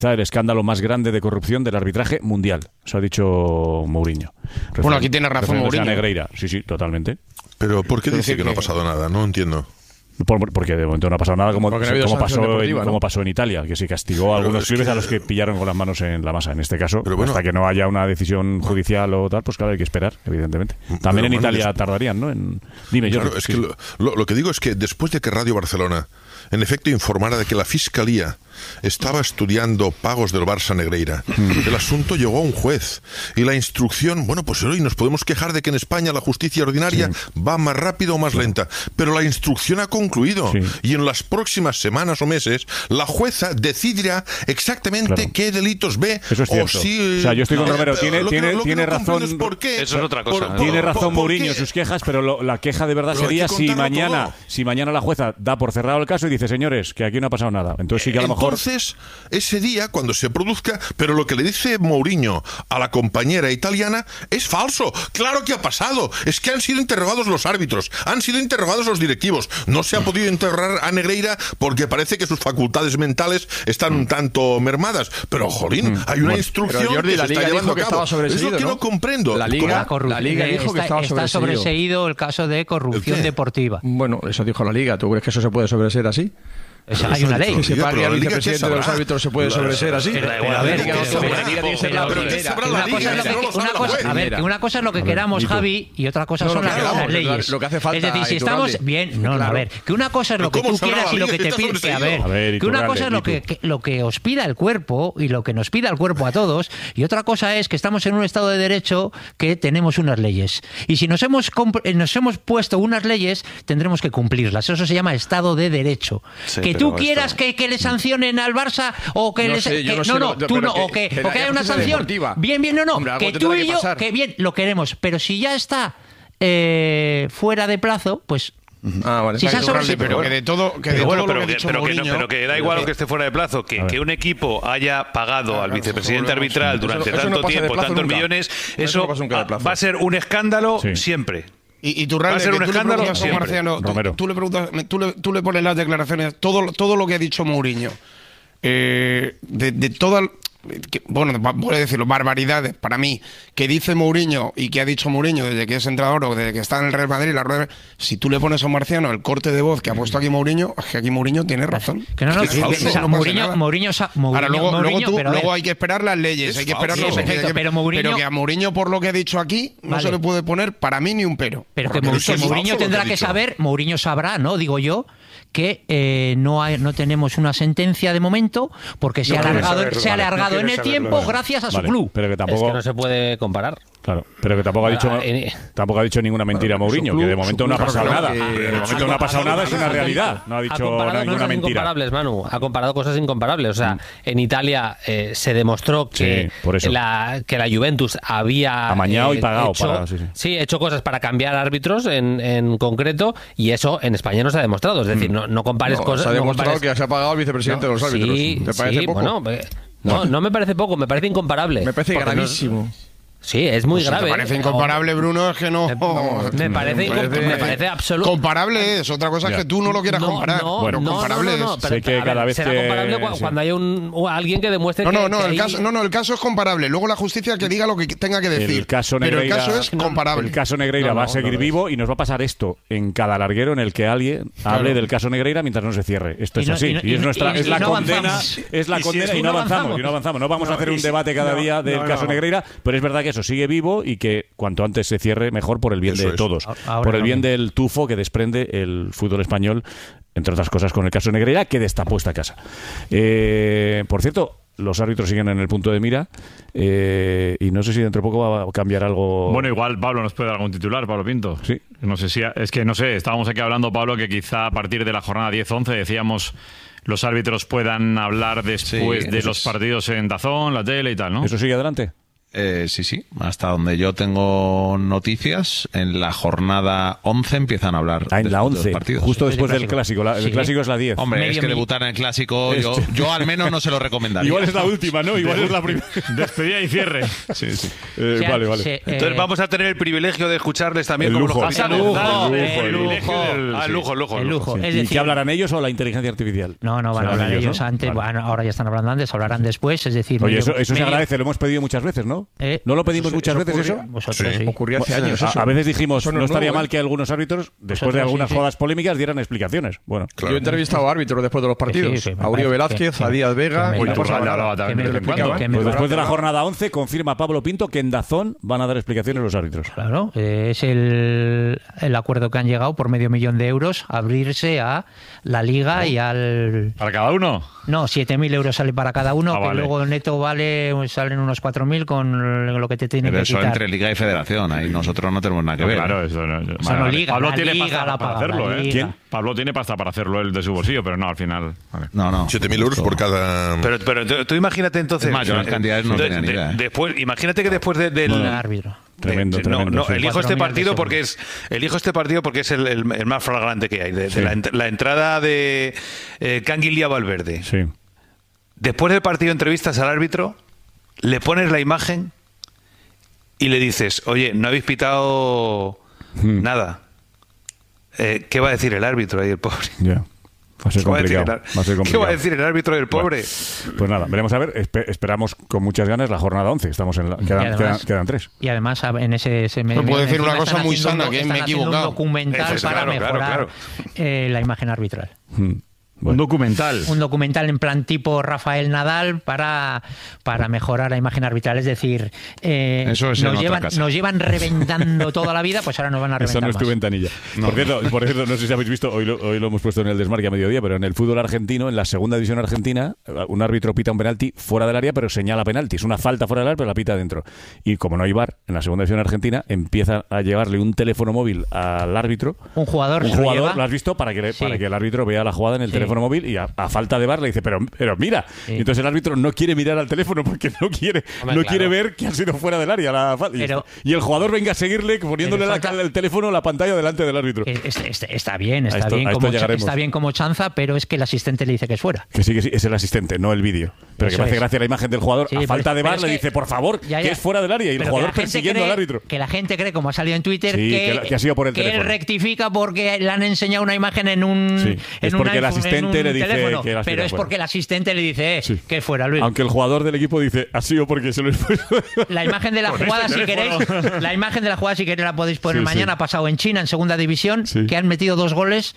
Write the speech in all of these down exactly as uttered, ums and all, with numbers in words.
el escándalo más grande de corrupción del arbitraje mundial. Eso ha dicho Mourinho. Refer- Bueno, aquí tiene razón Mourinho. Negreira. Sí, sí, totalmente. Pero ¿por qué Quiero dice decir que no ha que- pasado nada? No entiendo. Por- porque de momento no ha pasado nada como, Porque no ha habido como, sanción pasó, deportiva, en, ¿no? como pasó en Italia, que sí castigó a Pero algunos es clubes que- a los que pillaron con las manos en la masa. En este caso, Pero bueno. hasta que no haya una decisión judicial o tal, pues claro, hay que esperar, evidentemente. También en bueno, Italia es- tardarían, ¿no? En... Dime, yo. Claro, es que lo, lo- lo que digo es que después de que Radio Barcelona, en efecto, informara de que la Fiscalía estaba estudiando pagos del Barça Negreira, el asunto llegó a un juez. Y la instrucción, bueno, pues hoy nos podemos quejar de que en España la justicia ordinaria va más rápido o más lenta, pero la instrucción ha concluido. Sí. Y en las próximas semanas o meses, la jueza decidirá exactamente Claro. qué delitos ve. Eso es o cierto. si... O sea, yo estoy con No, Romero, pero tiene- lo que tiene- no- lo que tiene no comprendo razón- es por qué. Eso es otra cosa, ¿no? Tiene por- razón por Mourinho qué. en sus quejas, pero lo- la queja de verdad Pero hay sería que si contarlo mañana, todo. si mañana la jueza da por cerrado el caso y dice, señores, que aquí no ha pasado nada. Entonces sí que a lo mejor... Entonces, ese día, cuando se produzca, pero lo que le dice Mourinho a la compañera italiana es falso. Claro que ha pasado. Es que han sido interrogados los árbitros, han sido interrogados los directivos. No se ha podido interrogar a Negreira porque parece que sus facultades mentales están un tanto mermadas. Pero, jolín, hay una Bueno, instrucción pero, Jordi, que la se está Liga llevando dijo que a cabo. estaba sobreseído, Es lo que ¿no? no comprendo. La Liga- ¿Cómo? La Liga dijo que está, estaba está sobreseído. sobreseído el caso de corrupción ¿El qué? deportiva. Bueno, eso dijo la Liga. ¿Tú crees que eso se puede sobreseer así? O sea, Pero hay eso una ha ley. dicho Que se Liga, pague pero al la Liga, ¿qué vicepresidente de los sabrá? árbitros se puede La- sobreseer así. Pero, Pero pero, a la ver, Liga que- no sabe, pero- la Liga tiene que ser pero- la pero- primera. sabrá que la una Liga, cosa es lo eso no que- lo sabe una la cosa- juez. a ver, que una cosa es lo que A ver, queramos, ¿y tú? Javi, y otra cosa No, son no, las, claro, las lo que- leyes. lo que hace falta, Es decir, si Iturralde. estamos bien, no, no, a Claro. ver, que una cosa es lo que ¿Pero cómo tú sabrá quieras la y lo Liga que si te está pide, a sobreseído? ver, A ver, que una Iturralde, cosa es lo ¿y tú? que, que- lo que os pida el cuerpo y lo que nos pida el cuerpo a todos, y otra cosa es que estamos en un estado de derecho que tenemos unas leyes. Y si nos hemos comp- eh, nos hemos puesto unas leyes, tendremos que cumplirlas. Eso se llama estado de derecho. Sí, que pero tú esto- quieras que, que le sancionen al Barça o que No les- sé, yo que- no sé no, lo- no, yo- tú pero no, que- o que, que o que la haya una justicia sanción. deportiva. Bien, bien, no, no, Hombre, algo que tú tendrá y que yo, pasar. que bien, lo queremos. Pero si ya está eh, fuera de plazo, pues Ah, vale. Si se ha Iturralde, sobre- pero que de todo, que de Pero bueno, todo pero lo que que, ha dicho pero, que no, Mourinho, pero que da igual lo que esté fuera de plazo, que, que un equipo haya pagado al claro, vicepresidente volvemos. arbitral Eso no- durante eso no tanto pasa de tiempo, plazo tantos nunca. millones, Eso eso no pasa nunca de plazo. va a ser un escándalo Sí. siempre. Y, y Iturralde, Va a ser que un tú le escándalo preguntas a siempre. Marciano, tú, Romero. tú le preguntas, tú, le, tú le pones las declaraciones, todo, todo lo que ha dicho Mourinho, eh, de, de todas, que, bueno, va- voy a decirlo, barbaridades para mí, que dice Mourinho y que ha dicho Mourinho desde que es entrenador o desde que está en el Real Madrid, la rueda, si tú le pones a un Marciano el corte de voz que ha puesto aquí Mourinho, es que aquí Mourinho tiene razón. que no, no, Es que- falso, o sea, no pasa Mourinho, nada. Mourinho, sa- Mourinho, Ahora luego, luego, Mourinho, tú- pero a ver, luego hay que esperar las leyes, Es hay que falso. esperar los- Sí, perfecto, hay que- pero Mourinho- que a Mourinho por lo que ha dicho aquí no Vale. se le puede poner para mí ni un pero. Pero que, Porque Mou- eso que es Mourinho falso lo tendrá ha que dicho. saber, Mourinho sabrá, ¿no? Digo yo, que eh, no hay, no tenemos una sentencia de momento porque se No ha quiere alargado, saberlo, se ha vale, no alargado en quiere el saberlo, tiempo vale. gracias a su Vale, club. pero que Es tampoco... que no se puede comparar. Claro, pero que tampoco ha dicho Ah, eh, tampoco ha dicho ninguna mentira Bueno, su Mourinho, club- que de momento su no ha club, pasado claro nada. que- De momento no ha pasado nada, es una realidad. No ha Ha dicho comparado ninguna cosas mentira. incomparables, Manu. Ha comparado cosas incomparables. O sea, en Italia eh, se demostró que, Sí, por eso. la, que la Juventus había Amañado y pagado hecho, para- sí, sí. hecho cosas para cambiar árbitros en, en concreto, y eso en España no se ha demostrado. Es decir, no, no compares No, cosas. se ha no demostrado compares- que se ha pagado al vicepresidente de los árbitros. Sí, ¿Te parece sí, poco? bueno, eh, no, no me parece poco, me parece incomparable. Me parece Porque no- gravísimo. Sí, es muy Pues si grave. te parece ¿eh? incomparable, Bruno, es que no. Me parece, incom- me parece absoluto. Comparable es, otra cosa es que tú no lo quieras No, comparar. no, pero no, comparable no, no, no, es. pero, Sé que a ver, cada vez será que- comparable cu- sí. cuando hay un o alguien que demuestre No, que, no, no, que el hay- caso, no, no, el caso es comparable. Luego la justicia que diga lo que tenga que decir. El caso pero el Negreira, caso es comparable. El caso Negreira No, no, va a seguir no, no. vivo y nos va a pasar esto en cada larguero en el que alguien hable del caso Negreira mientras no se cierre. Esto Y es no- así. y no- Y, es y- nuestra, y- es y la no condena, avanzamos. es la Y si condena es- y y no no avanzamos, avanzamos. y no avanzamos. No vamos a No, hacer y un si- debate cada no, día del no, caso no. Negreira, pero es verdad que eso sigue vivo y que cuanto antes se cierre mejor por el bien Eso de es. todos, Ahora por el no. bien del tufo que desprende el fútbol español, entre otras cosas con el caso Negreira, que destapó esta casa. Eh, por cierto, los árbitros siguen en el punto de mira eh, y no sé si dentro de poco va a cambiar algo. Bueno, igual Pablo nos puede dar algún titular, Pablo Pinto. Sí. No sé si... Es que no sé, estábamos aquí hablando, Pablo, que quizá a partir de la jornada diez once decíamos los árbitros puedan hablar después Sí, de eso los es. partidos en Dazón, la tele y tal, ¿no? ¿Eso sigue adelante? Eh, sí, sí. Hasta donde yo tengo noticias, en la jornada once empiezan a hablar. Ah, en la once, de los partidos. justo después del clásico. La, el Sí. clásico es la diez. Hombre, Medio es que mil- debutar en el clásico, yo, yo al menos no se lo recomendaría. Igual es la última, ¿no? Igual es la primera. Despedida y cierre. Sí, sí. Eh, O sea, vale, vale. se- eh, Entonces vamos a tener el privilegio de escucharles también El como lujo. los el capitanes. lujo, Ah, el el lujo. lujo. Ah, el lujo, el lujo. El lujo. Sí. Es ¿Y decir, qué hablarán ellos o la inteligencia artificial? No, no van a Serán hablar ellos ¿no? antes. Vale. Bueno, ahora ya están hablando antes, hablarán después. Es decir, Oye, medio- eso, eso se medio- agradece, lo hemos pedido muchas veces, ¿no? Eh, ¿No lo pedimos eso- muchas eso veces ocurría- eso? Vosotros sí. Ocurrió hace años A, eso. a veces dijimos, Eso no, no es estaría nuevo, mal ¿eh? que algunos árbitros, después Vosotros de sí, algunas sí. jodas polémicas, dieran explicaciones. Bueno, Yo he entrevistado a árbitros después de los partidos. sí, que me a Uribe parece Velázquez, que- a Díaz Vega. que me- y no Uy, pasaba Turral nada. hablaba también Que de me- vez en cuando. que me- pues después de la Claro. jornada once, confirma Pablo Pinto que en Dazón van a dar explicaciones los árbitros. Claro, eh, es el, el acuerdo que han llegado por medio millón de euros a abrirse a la liga y al... ¿Para cada uno? No, siete mil euros sale para cada uno, Ah, que vale. luego neto vale, salen unos cuatro mil con lo que te tienen Pero que eso quitar. entre Liga y Federación, ahí nosotros no tenemos nada que No, ver. claro, eso no. O sea, no liga, Pablo la tiene liga pasta la para paga, hacerlo, la ¿eh? liga. ¿Quién? Pablo tiene pasta para hacerlo él de su bolsillo, pero no, al final. Vale. No, no. siete mil euros por cada... Pero, pero tú- tú imagínate entonces. Es más, yo las cantidades no entonces, tenía ni de- idea, ¿eh? Después, imagínate que después de- del. Un árbitro. Tremendo, de- tremendo. No, no, sí. elijo Cuatro este millones de partido porque euros. es. Elijo este partido porque es el, el- el más flagrante que hay. De, de Sí. la, ent- la entrada de eh, Canguilía Valverde. Sí. Después del partido entrevistas al árbitro, le pones la imagen y le dices, oye, no habéis pitado Hmm. nada. Eh, ¿Qué va a decir el árbitro ahí, el pobre? Ya. Va a ser ¿Qué va a decir complicado. el ar- Va a ser ¿Qué complicado. va a decir el árbitro del pobre? Pues nada, veremos a ver. Espe- esperamos con muchas ganas la jornada once. Estamos en la, quedan, además- quedan, quedan tres. Y además en ese... ese Pero puedo decir encima una cosa están muy haciendo sana, un- que me están he haciendo equivocado. un documental Eso, para claro, claro, mejorar claro. eh, la imagen arbitral. Hmm. Un Bueno. documental. Un documental en plan tipo Rafael Nadal para, para mejorar la imagen arbitral. Es decir, eh, Eso es en nos, otra llevan, casa. nos llevan reventando toda la vida, pues ahora nos van a Esa reventar no es tu más. ventanilla. Por, cierto, por cierto, no sé si habéis visto, hoy lo, hoy lo hemos puesto en el desmarque a mediodía, pero en el fútbol argentino, en la segunda división argentina, un árbitro pita un penalti fuera del área, pero señala penalti. Es una falta fuera del área, pero la pita dentro. Y como no hay V A R, en la segunda división argentina, empieza a llevarle un teléfono móvil al árbitro. Un jugador, Un se lo jugador, lleva. lo has visto, para que, Sí. para que el árbitro vea la jugada en el Sí. teléfono móvil y a, a falta de V A R le dice, pero, pero mira. Sí. Y entonces el árbitro no quiere mirar al teléfono porque no quiere, Hombre, no claro. quiere ver que ha sido fuera del área la falta. Y, Pero- y el jugador venga a seguirle poniéndole Pero la, falta- el teléfono la pantalla delante del árbitro. Es- es- es- está bien, A está esto- bien, a esto como, cha- llegaremos. está bien como chanza, pero es que el asistente le dice que es fuera. Que sí, que sí, es el asistente, no el vídeo. Pero Eso que me hace es. gracia la imagen del jugador. Sí, a pero- falta de pero V A R es le que- dice, por favor, Ya, ya. que es fuera del área. Y el Pero que jugador la gente persiguiendo cree- al árbitro. Que la gente cree, como ha salido en Twitter, Sí, que, que- que ha sido por el que él teléfono. rectifica porque le han enseñado una imagen en un, Sí, en es un porque el iPhone, asistente en un le dice teléfono. que la Pero tira es fuera. porque el asistente le dice eh, Sí. que es fuera, Luis. Aunque el jugador del equipo dice, ha sido porque se lo he puesto. La imagen de la Con jugada, este si teléfono. queréis, la imagen de la jugada, si queréis, la podéis poner Sí, mañana. sí. Ha pasado en China, en segunda división, Sí. que han metido dos goles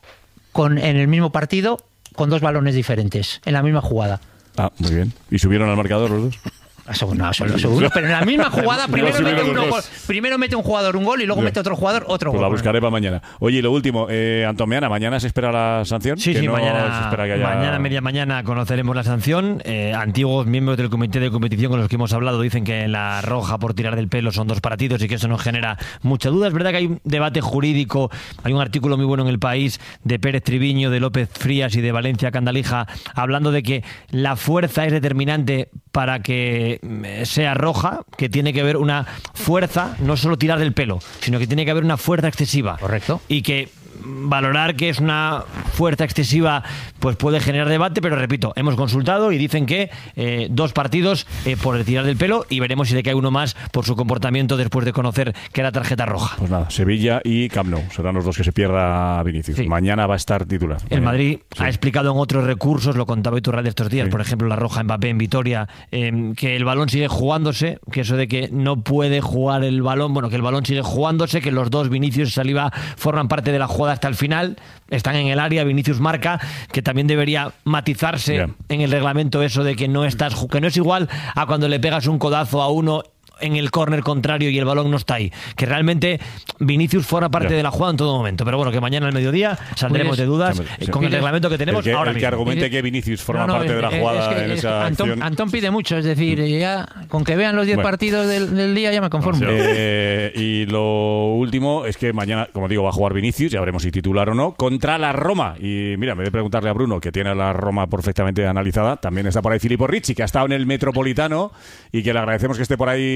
con, en el mismo partido con dos balones diferentes, en la misma jugada. Ah, muy bien. ¿Y subieron al marcador los dos? Eso, no, eso, eso, uno, pero en la misma jugada primero subieron mete, los uno dos. gol- primero mete un jugador un gol y luego Ya. mete otro jugador otro Pues la gol. buscaré para mañana. Oye, y lo último, eh, Antomeana, ¿mañana se espera la sanción? Sí, Que sí, no se mañana, espera que haya- mañana, media mañana, conoceremos la sanción. Eh, antiguos miembros del comité de competición con los que hemos hablado dicen que la roja por tirar del pelo son dos partidos y que eso nos genera mucha duda. Es verdad que hay un debate jurídico, hay un artículo muy bueno en El País de Pérez Triviño, de López Frías y de Valencia Candalija, hablando de que la fuerza es determinante para que eh, sea roja, que tiene que haber una fuerza, no solo tirar del pelo, sino que tiene que haber una fuerza excesiva. Correcto. Y que valorar que es una fuerza excesiva pues puede generar debate, pero repito, hemos consultado y dicen que eh, dos partidos eh, por el tirar del pelo y veremos si le cae uno más por su comportamiento después de conocer que era tarjeta roja. Pues nada, Sevilla y Camp Nou serán los dos que se pierda Vinicius. Sí. Mañana va a estar titular. El Mañana. Madrid Sí. ha explicado en otros recursos, lo contaba Iturralde estos días, Sí. por ejemplo la roja Mbappé en Vitoria, eh, que el balón sigue jugándose, que eso de que no puede jugar el balón, bueno, que el balón sigue jugándose, que los dos, Vinicius y Saliba, forman parte de la jugada hasta el final, están en el área, Vinicius marca, que también debería matizarse Bien. en el reglamento eso de que no estás, que no es igual a cuando le pegas un codazo a uno en el córner contrario y el balón no está ahí. Que realmente Vinicius forma parte Ya. de la jugada en todo momento. Pero bueno, que mañana al mediodía saldremos de dudas Sí, sí. con el reglamento que tenemos el que, ahora el que mismo. argumente que Vinicius forma No, no, parte de la es- jugada es que- en es que esa Antón, acción. Antón pide mucho, es decir, ya con que vean los diez Bueno. partidos del, del día ya me conformo. Eh, y lo último es que mañana, como digo, va a jugar Vinicius, ya veremos si titular o no, contra la Roma. Y mira, me voy a preguntarle a Bruno, que tiene a la Roma perfectamente analizada. También está por ahí Filippo Ricci, que ha estado en el Metropolitano y que le agradecemos que esté por ahí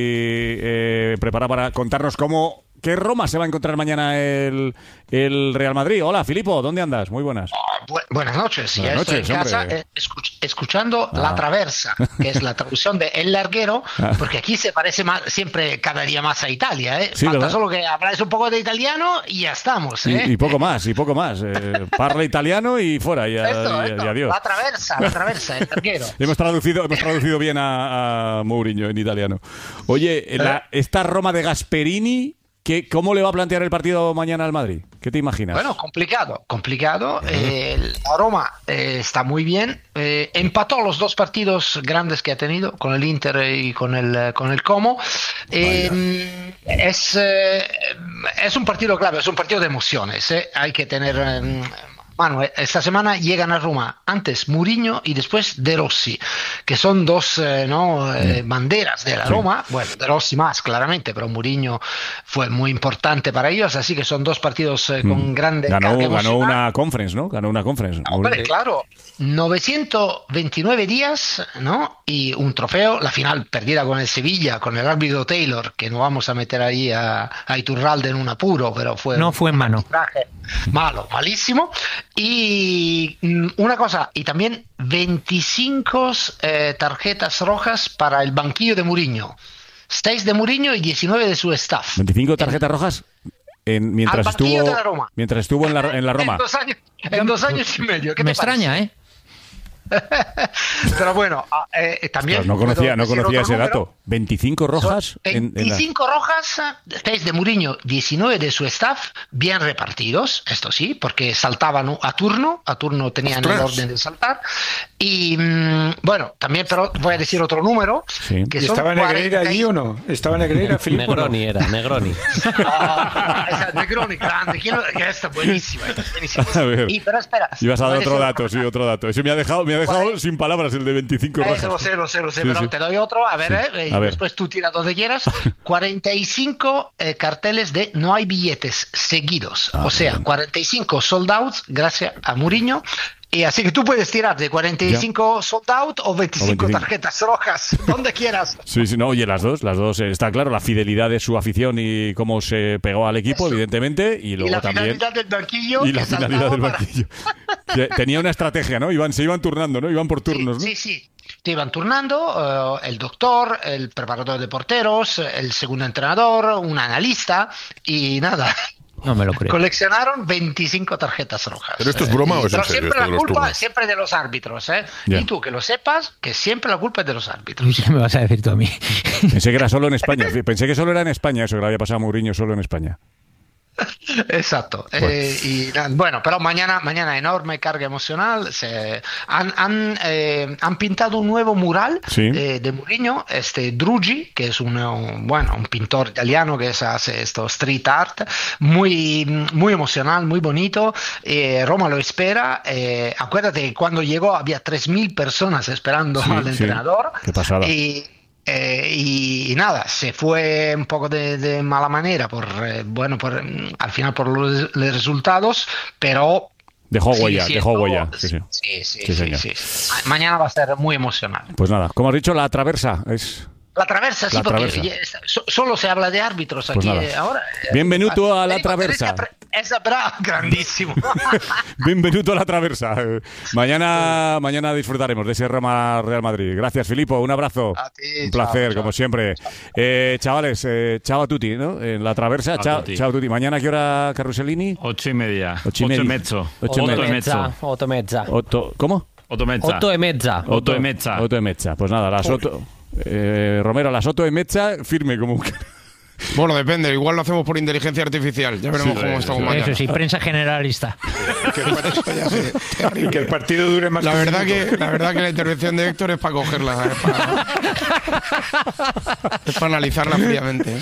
eh, preparado para contarnos cómo, qué Roma se va a encontrar mañana el, el Real Madrid. Hola, Filippo, ¿dónde andas? Muy buenas. Bu- buenas noches, ya Buenas estoy noches, en casa hombre. eh, escuch- escuchando Ah. La Traversa, que es la traducción de El Larguero, Ah. porque aquí se parece más, siempre cada día más a Italia. ¿eh? Sí, Falta ¿verdad? solo que habláis un poco de italiano y ya estamos. ¿eh? Y, y poco más, y poco más. Eh, parla italiano y fuera, y, a- Esto, y- esto, y adiós. La Traversa, La Traversa, El Larguero. Hemos traducido, hemos traducido bien a, a Mourinho en italiano. Oye, la- esta Roma de Gasperini, ¿qué, ¿cómo le va a plantear el partido mañana al Madrid? ¿Qué te imaginas? Bueno, complicado, complicado. Eh, la Roma eh, está muy bien. Eh, empató los dos partidos grandes que ha tenido, con el Inter y con el, eh, con el Como. Eh, es, eh, es un partido clave, es un partido de emociones. eh. Hay que tener... eh, Manu, esta semana llegan a Roma antes Mourinho y después De Rossi, que son dos eh, ¿no? eh, banderas de la Sí. Roma. Bueno, De Rossi más, claramente, pero Mourinho fue muy importante para ellos, así que son dos partidos eh, con Mm. grande ganó, carga ganó emocional. una conference, ¿no? Ganó una conference. Hombre, claro, novecientos veintinueve días, ¿no? Y un trofeo, la final perdida con el Sevilla, con el árbitro Taylor, que no vamos a meter ahí a, a Iturralde en un apuro, pero fue No fue en mano. arbitraje malo, malísimo. Y mm, una cosa, y también veinticinco eh, tarjetas rojas para el banquillo de Mourinho. seis de Mourinho y diecinueve de su staff. veinticinco tarjetas rojas en, mientras Al banquillo estuvo de la Roma. mientras estuvo en la, en la Roma. En dos años, en dos años y medio. ¿Qué Me te parece? extraña, ¿eh? Pero bueno, ah, eh, también... Ostras, no conocía, puedo no decir conocía otro ese número. dato. veinticinco rojas Son en, en la- veinticinco rojas, seis de Mourinho, diecinueve de su staff, bien repartidos, esto sí, porque saltaban a turno, a turno tenían el Ostras. orden de saltar. Y mm, bueno, también pero voy a decir otro número. Sí. Que ¿Y son estaba Negreira cuarenta y- allí o no? ¿Estaba Negreira, Filippo? no? Negroni era, Negroni. Ah, esa Negroni, grande, ¿quién lo- que está buenísima, buenísima. A ver. Y, pero espera. Ibas a voy dar decir otro otra dato, cosa. sí, otro dato. Eso me ha dejado, me ha dejado Cuarenta sin palabras el de veinticinco rojas. Eso lo sé, lo sé, lo sé, Sí, pero sí. te doy otro, a ver, Sí. eh, y A ver. después tú tiras donde quieras. cuarenta y cinco eh, carteles de no hay billetes seguidos, Ah, o sea, bien. cuarenta y cinco sold outs gracias a Mourinho. Y así que tú puedes tirar de cuarenta y cinco sold out o veinticinco, O veinticinco. tarjetas rojas, donde quieras. Sí, sí, no, oye, las dos, las dos, eh, está claro, la fidelidad de su afición y cómo se pegó al equipo, Eso. evidentemente, y Y luego la también... finalidad del banquillo. Y la que finalidad saltaba del para- banquillo. Que tenía una estrategia, ¿no? Iban, se iban turnando, ¿no? Iban por turnos, ¿no? Sí, sí, sí. Te iban turnando eh, el doctor, el preparador de porteros, el segundo entrenador, un analista y nada. No me lo creo. Coleccionaron veinticinco tarjetas rojas. ¿Pero esto es broma o es en Pero serio, siempre esto la de los culpa turnos? siempre de los árbitros, ¿eh? Ya. Y tú que lo sepas, que siempre la culpa es de los árbitros. ¿Qué me vas a decir tú a mí? Pensé que era solo en España. Pensé que solo era en España eso, que le había pasado a Mourinho solo en España. Exacto. Bueno. Eh, y na- bueno, pero mañana, mañana enorme carga emocional. Se, han, han, eh, han pintado un nuevo mural Sí. eh, de Mourinho, este Drugi, que es un, un- bueno, un pintor italiano que se hace esto street art, muy, muy emocional, muy bonito. Eh, Roma lo espera. Eh, acuérdate que cuando llegó había tres mil personas esperando Sí, al sí. entrenador. Qué pasada. Y, eh, y, y nada, se fue un poco de, de mala manera por eh, bueno por mm, al final por los, los resultados, pero Dejó sigue huella, siendo- dejó huella. Sí, sí. sí, sí, Sí, sí, señor. sí. Ma- mañana va a ser muy emocional. Pues nada, como has dicho, la traversa es... La traversa, sí, La porque traversa. ya está- so- solo se habla de árbitros Pues aquí nada. eh, ahora. Bienvenuto a la Te digo, traversa. esa pre- Esa bra- grandísimo. Bienvenuto a la traversa. Eh, Mañana, mañana disfrutaremos de ese Roma Real Madrid. Gracias, Filippo. Un abrazo. A ti, Un placer, chao, chao. como siempre. Eh, chavales, eh, chao a tutti, ¿no? En la traversa. Ciao a Chao, tutti. chao a tutti. Mañana, ¿a qué hora, Carrusellini? Ocho y media. Ocho y media. Ocho e mezzo. Ocho y Otto media. e mezzo. Otto e mezza. Otto- ¿Cómo? Otto e mezza. Otto e mezza. Otto e mezza. Otto de Mecha. Pues nada, las Otto... Eh, Romero, las Otto de Mecha, firme como un... Bueno, depende, igual lo hacemos por inteligencia artificial, ya veremos sí, cómo estamos mañana. Eso sí, prensa generalista. Y que el partido dure más. La verdad que la verdad que la intervención de Héctor es para cogerla, es para, es para analizarla fríamente.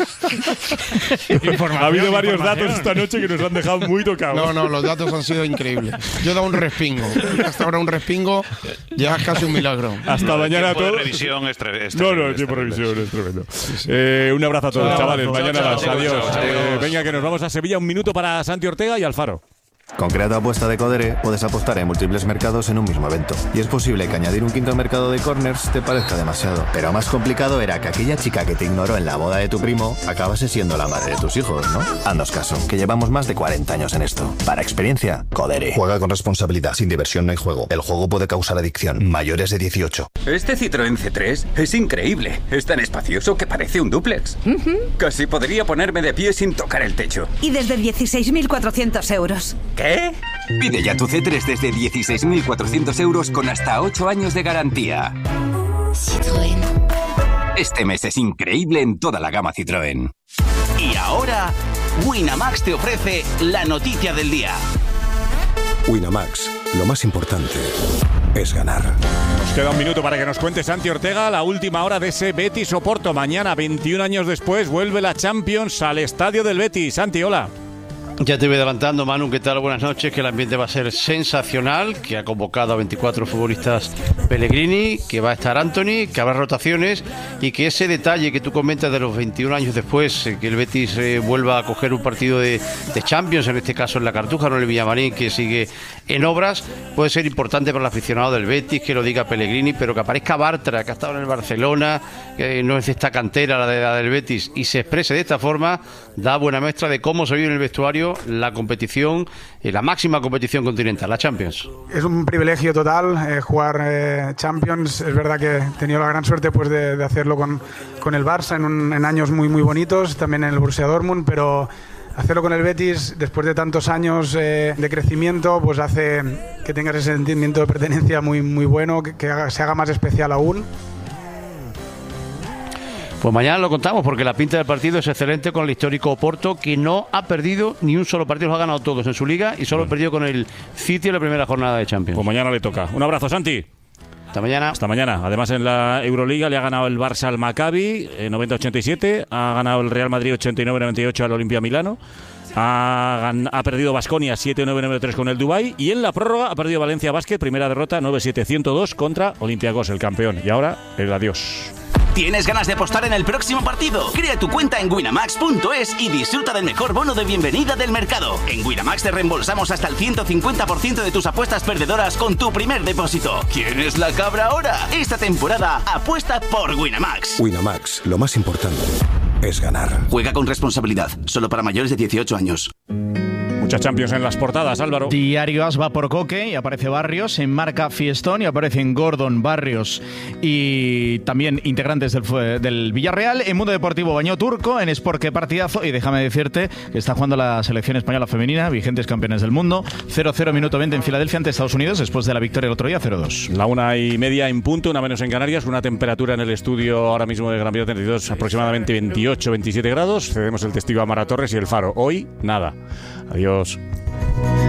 Ha habido varios datos esta noche que nos han dejado muy tocados. No, no, los datos han sido increíbles. Yo he dado un respingo. Hasta ahora un respingo ya es casi un milagro. Hasta mañana a todos. Revisión es tre- es No, no, terrible, el es tiempo de terrible. revisión es tremendo. Eh, un abrazo a todos, Chao, chavales. chao, Mañana chao, más. chao, Adiós. chao, chao. Eh, venga, que nos vamos a Sevilla. Un minuto para Santi Ortega y Alfaro. Con Creato Apuesta de Codere puedes apostar en múltiples mercados en un mismo evento. Y es posible que añadir un quinto mercado de corners te parezca demasiado. Pero más complicado era que aquella chica que te ignoró en la boda de tu primo acabase siendo la madre de tus hijos, ¿no? Haznos caso, que llevamos más de cuarenta años en esto. Para experiencia, Codere. Juega con responsabilidad. Sin diversión no hay juego. El juego puede causar adicción. Mayores de dieciocho. Este Citroën C tres es increíble. Es tan espacioso que parece un dúplex. Uh-huh. Casi podría ponerme de pie sin tocar el techo. Y desde dieciséis mil cuatrocientos euros. ¿Qué? Pide ya tu C tres desde dieciséis mil cuatrocientos euros con hasta ocho años de garantía. Citroën. Este mes es increíble en toda la gama Citroën. Y ahora, Winamax te ofrece la noticia del día. Winamax, lo más importante es ganar. Nos queda un minuto para que nos cuente Santi Ortega la última hora de ese Betis Oporto. Mañana, veintiún años después, vuelve la Champions al estadio del Betis. Santi, hola. Ya te voy adelantando, Manu, ¿qué tal? Buenas noches, que el ambiente va a ser sensacional, que ha convocado a veinticuatro futbolistas Pellegrini, que va a estar Anthony, que habrá rotaciones y que ese detalle que tú comentas de los veintiún años después, eh, que el Betis eh, vuelva a coger un partido de, de Champions, en este caso en la Cartuja, no en el Villamarín, que sigue en obras, puede ser importante para el aficionado del Betis, que lo diga Pellegrini, pero que aparezca Bartra, que ha estado en el Barcelona, que no es de esta cantera la de la del Betis, y se exprese de esta forma, da buena muestra de cómo se vive en el vestuario la competición, eh, la máxima competición continental, la Champions. Es un privilegio total eh, jugar eh, Champions. Es verdad que he tenido la gran suerte pues, de, de hacerlo con, con el Barça en, un, en años muy muy bonitos, también en el Borussia Dortmund, pero hacerlo con el Betis después de tantos años eh, de crecimiento pues hace que tengas ese sentimiento de pertenencia muy, muy bueno, que, que haga, se haga más especial aún. Pues mañana lo contamos porque la pinta del partido es excelente con el histórico Oporto, que no ha perdido ni un solo partido, los ha ganado todos en su liga y solo ha perdido con el City en la primera jornada de Champions. Pues mañana le toca. Un abrazo, Santi. Hasta mañana. Hasta mañana. Además, en la Euroliga le ha ganado el Barça al Maccabi eh, noventa a ochenta y siete, ha ganado el Real Madrid ochenta y nueve a noventa y ocho al Olimpia Milano, ha, gan- ha perdido Baskonia siete nueve nueve tres con el Dubái y en la prórroga ha perdido Valencia Basket, primera derrota nueve siete ciento dos contra Olympiacos, el campeón. Y ahora el adiós. ¿Tienes ganas de apostar en el próximo partido? Crea tu cuenta en winamax punto es y disfruta del mejor bono de bienvenida del mercado. En Winamax te reembolsamos hasta el ciento cincuenta por ciento de tus apuestas perdedoras con tu primer depósito. ¿Quién es la cabra ahora? Esta temporada apuesta por Winamax. Winamax, lo más importante es ganar. Juega con responsabilidad, solo para mayores de dieciocho años. Muchas Champions en las portadas, Álvaro. Diario As va por Coque y aparece Barrios, en marca Fiestón y aparecen Gordon, Barrios y también integrantes del, fue- del Villarreal. En Mundo Deportivo, Baño Turco, en Sport, qué partidazo. Y déjame decirte que está jugando la selección española femenina, vigentes campeones del mundo. cero cero minuto veinte en Filadelfia ante Estados Unidos después de la victoria el otro día cero dos. La una y media en punto, una menos en Canarias, una temperatura en el estudio ahora mismo de Gran Vía treinta y dos, aproximadamente veintiocho veintisiete grados. Cedemos el testigo a Mara Torres y el Faro. Hoy, nada. Adiós.